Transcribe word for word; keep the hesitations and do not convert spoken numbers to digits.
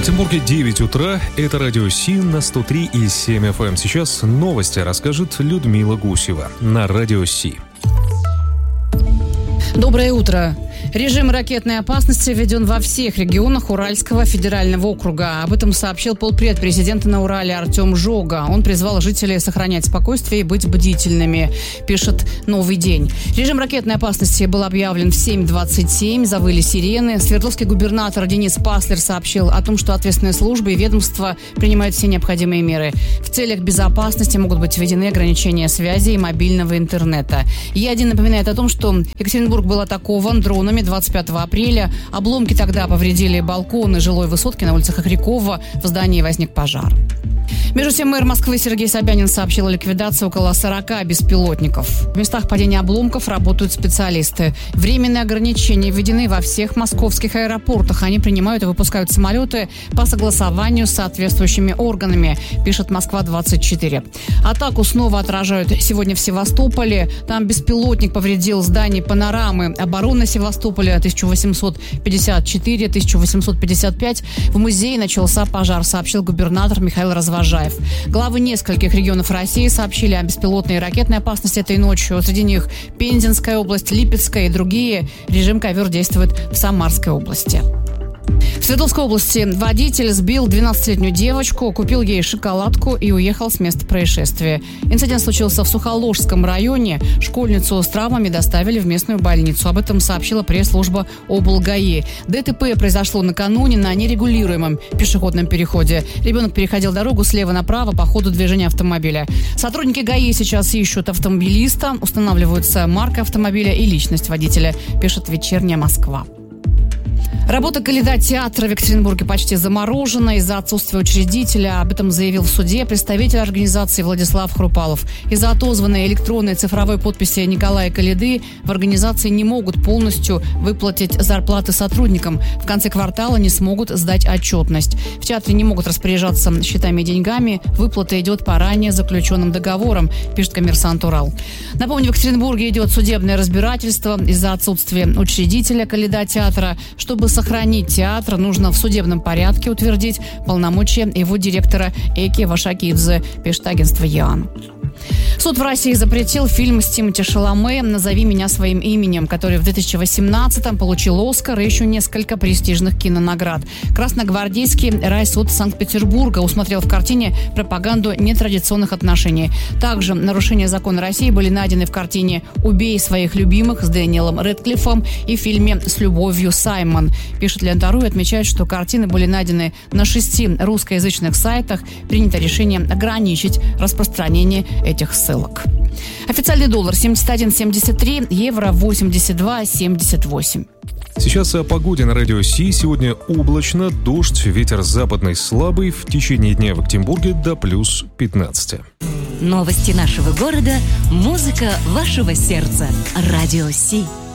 Екатеринбурге девять утра. Это радио Си на сто три и семь эф эм. Сейчас новости расскажет Людмила Гусева на радио Си. Доброе утро. Режим ракетной опасности введен во всех регионах Уральского федерального округа. Об этом сообщил полпред президента на Урале Артем Жога. Он призвал жителей сохранять спокойствие и быть бдительными, пишет «Новый день». Режим ракетной опасности был объявлен в семь двадцать семь, завыли сирены. Свердловский губернатор Денис Паслер сообщил о том, что ответственные службы и ведомства принимают все необходимые меры. В целях безопасности могут быть введены ограничения связи и мобильного интернета. Е1 напоминает о том, что Екатеринбург был атакован дронами двадцать пятого апреля. Обломки тогда повредили балконы жилой высотки на улице Хохрякова. В здании возник пожар. Между тем, мэр Москвы Сергей Собянин сообщил о ликвидации около сорока беспилотников. В местах падения обломков работают специалисты. Временные ограничения введены во всех московских аэропортах. Они принимают и выпускают самолеты по согласованию с соответствующими органами, пишет Москва двадцать четыре. Атаку снова отражают сегодня в Севастополе. Там беспилотник повредил здание панорамы обороны Севастополя тысяча восемьсот пятьдесят четыре - тысяча восемьсот пятьдесят пять. В музее начался пожар, сообщил губернатор Михаил Развожаев. Главы нескольких регионов России сообщили о беспилотной и ракетной опасности этой ночью. Среди них Пензенская область, Липецкая и другие. Режим ковер действует в Самарской области. В Свердловской области водитель сбил двенадцатилетнюю девочку, купил ей шоколадку и уехал с места происшествия. Инцидент случился в Сухоложском районе. Школьницу с травмами доставили в местную больницу. Об этом сообщила пресс-служба облгаи. ДТП произошло накануне на нерегулируемом пешеходном переходе. Ребенок переходил дорогу слева направо по ходу движения автомобиля. Сотрудники ГАИ сейчас ищут автомобилиста, устанавливаются марка автомобиля и личность водителя, пишет «Вечерняя Москва». Работа Калейдотеатра в Екатеринбурге почти заморожена из-за отсутствия учредителя. Об этом заявил в суде представитель организации Владислав Хрупалов. Из-за отозванной электронной цифровой подписи Николая Калейды в организации не могут полностью выплатить зарплаты сотрудникам. В конце квартала не смогут сдать отчетность. В театре не могут распоряжаться счетами и деньгами. Выплата идет по ранее заключенным договорам, пишет «Коммерсант Урал». Напомню, в Екатеринбурге идет судебное разбирательство из-за отсутствия учредителя Калейдотеатра. Чтобы сохранить театр, нужно в судебном порядке утвердить полномочия его директора Эки Вашакидзе, пишет агентство ЕАН. Суд в России запретил фильм с Тимоти Шаломе «Назови меня своим именем», который в две тысячи восемнадцатом получил «Оскар» и еще несколько престижных кинонаград. Красногвардейский райсуд Санкт-Петербурга усмотрел в картине пропаганду нетрадиционных отношений. Также нарушения закона России были найдены в картине «Убей своих любимых» с Дэниелом Рэдклиффом и в фильме «С любовью, Саймон». Пишет Лента.ру и отмечает, что картины были найдены на шести русскоязычных сайтах. Принято решение ограничить распространение этих ссылок. Официальный доллар семьдесят один семьдесят три, евро восемьдесят два семьдесят восемь. Сейчас о погоде на радио Си. Сегодня облачно, дождь, ветер западный слабый. В течение дня в Екатеринбурге до плюс пятнадцати. Новости нашего города, музыка вашего сердца. Радио Си.